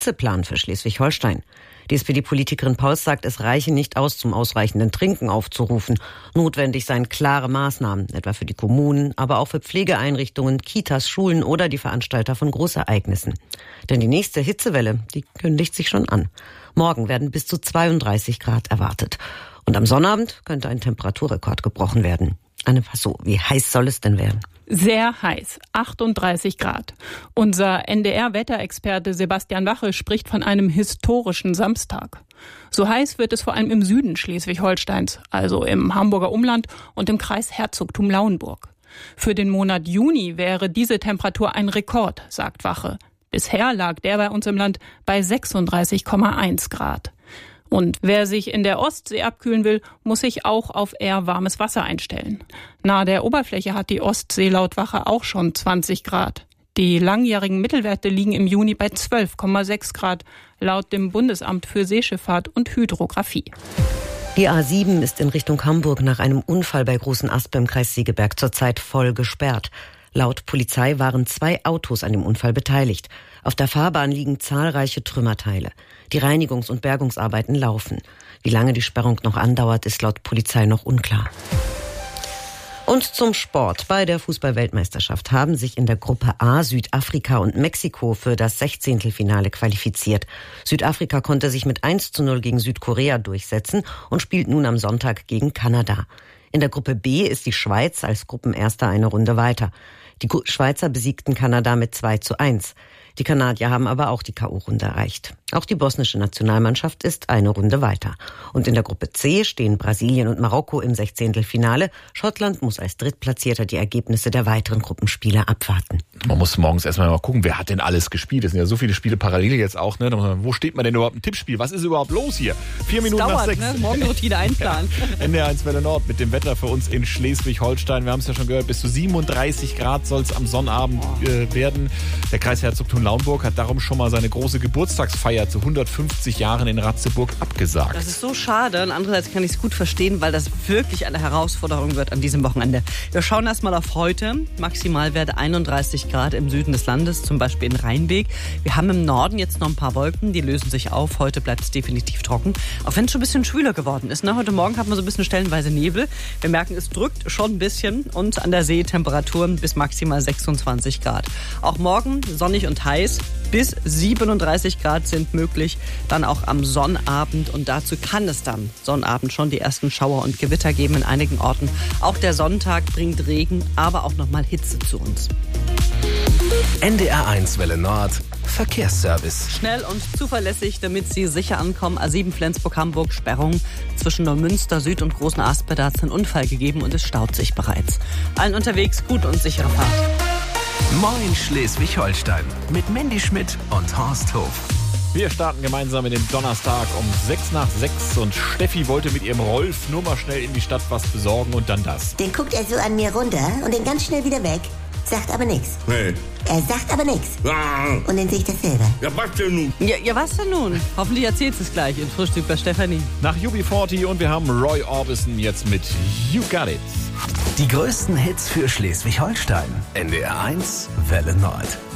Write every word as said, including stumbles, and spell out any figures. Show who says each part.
Speaker 1: Hitzeplan für Schleswig-Holstein. Die S P D-Politikerin Paus sagt, es reiche nicht aus, zum ausreichenden Trinken aufzurufen. Notwendig seien klare Maßnahmen, etwa für die Kommunen, aber auch für Pflegeeinrichtungen, Kitas, Schulen oder die Veranstalter von Großereignissen. Denn die nächste Hitzewelle, die kündigt sich schon an. Morgen werden bis zu zweiunddreißig Grad erwartet. Und am Sonnabend könnte ein Temperaturrekord gebrochen werden. Anne Passau, wie heiß soll es denn werden?
Speaker 2: Sehr heiß, achtunddreißig Grad. Unser N D R-Wetterexperte Sebastian Wache spricht von einem historischen Samstag. So heiß wird es vor allem im Süden Schleswig-Holsteins, also im Hamburger Umland und im Kreis Herzogtum Lauenburg. Für den Monat Juni wäre diese Temperatur ein Rekord, sagt Wache. Bisher lag der bei uns im Land bei sechsunddreißig Komma eins Grad. Und wer sich in der Ostsee abkühlen will, muss sich auch auf eher warmes Wasser einstellen. Nahe der Oberfläche hat die Ostsee laut Wache auch schon zwanzig Grad. Die langjährigen Mittelwerte liegen im Juni bei zwölf Komma sechs Grad, laut dem Bundesamt für Seeschifffahrt und Hydrographie.
Speaker 1: Die A sieben ist in Richtung Hamburg nach einem Unfall bei Großen Aspe im Kreis Segeberg zurzeit voll gesperrt. Laut Polizei waren zwei Autos an dem Unfall beteiligt. Auf der Fahrbahn liegen zahlreiche Trümmerteile. Die Reinigungs- und Bergungsarbeiten laufen. Wie lange die Sperrung noch andauert, ist laut Polizei noch unklar. Und zum Sport. Bei der Fußball-Weltmeisterschaft haben sich in der Gruppe A Südafrika und Mexiko für das Sechzehntelfinale qualifiziert. Südafrika konnte sich mit eins zu null gegen Südkorea durchsetzen und spielt nun am Sonntag gegen Kanada. In der Gruppe B ist die Schweiz als Gruppenerster eine Runde weiter. Die Schweizer besiegten Kanada mit zwei zu eins. Die Kanadier haben aber auch die K O-Runde erreicht. Auch die bosnische Nationalmannschaft ist eine Runde weiter. Und in der Gruppe C stehen Brasilien und Marokko im Sechzehntelfinale. Schottland muss als Drittplatzierter die Ergebnisse der weiteren Gruppenspiele abwarten.
Speaker 3: Man muss morgens erstmal mal gucken, wer hat denn alles gespielt. Es sind ja so viele Spiele parallel jetzt auch. Ne? Wo steht man denn überhaupt im Tippspiel? Was ist überhaupt los hier? Vier Minuten
Speaker 2: dauert,
Speaker 3: nach sechs.
Speaker 2: Ne? Morgenroutine einplanen.
Speaker 3: Ja. N D R eins Welle Nord mit dem Wetter für uns in Schleswig-Holstein. Wir haben es ja schon gehört, bis zu siebenunddreißig Grad soll es am Sonnabend äh, werden. Der Kreis Herzogtum Lauenburg hat darum schon mal seine große Geburtstagsfeier zu hundertfünfzig Jahren in Ratzeburg abgesagt.
Speaker 4: Das ist so schade und andererseits kann ich es gut verstehen, weil das wirklich eine Herausforderung wird an diesem Wochenende. Wir schauen erstmal auf heute. Maximalwerte einunddreißig Grad im Süden des Landes, zum Beispiel in Rheinbeek. Wir haben im Norden jetzt noch ein paar Wolken, die lösen sich auf. Heute bleibt es definitiv trocken, auch wenn es schon ein bisschen schwüler geworden ist. Ne? Heute Morgen hat man so ein bisschen stellenweise Nebel. Wir merken, es drückt schon ein bisschen und an der See Temperaturen bis maximal sechsundzwanzig Grad. Auch morgen sonnig und heiß. Bis siebenunddreißig Grad sind möglich, dann auch am Sonnabend. Und dazu kann es dann Sonnabend schon die ersten Schauer und Gewitter geben in einigen Orten. Auch der Sonntag bringt Regen, aber auch nochmal Hitze zu uns.
Speaker 5: N D R eins Welle Nord, Verkehrsservice.
Speaker 4: Schnell und zuverlässig, damit Sie sicher ankommen. A sieben Flensburg-Hamburg, Sperrung zwischen Neumünster Süd und Großen Aspe. Da hat es einen Unfall gegeben und es staut sich bereits. Allen unterwegs gut und sichere Fahrt.
Speaker 5: Moin Schleswig-Holstein mit Mandy Schmidt und Horst Hof.
Speaker 3: Wir starten gemeinsam in den Donnerstag um sechs nach sechs und Steffi wollte mit ihrem Rolf nur mal schnell in die Stadt was besorgen und dann das.
Speaker 6: Den guckt er so an mir runter und den ganz schnell wieder weg. Sagt aber nichts.
Speaker 7: Nee.
Speaker 6: Er sagt aber nichts.
Speaker 7: Ja.
Speaker 6: Und dann sehe ich das selber.
Speaker 7: Ja, was denn nun?
Speaker 4: Ja, ja, was denn nun? Hoffentlich erzählt es gleich in Frühstück bei Stefanie.
Speaker 3: Nach U B vierzig und wir haben Roy Orbison jetzt mit You Got It.
Speaker 5: Die größten Hits für Schleswig-Holstein. N D R eins Welle Nord.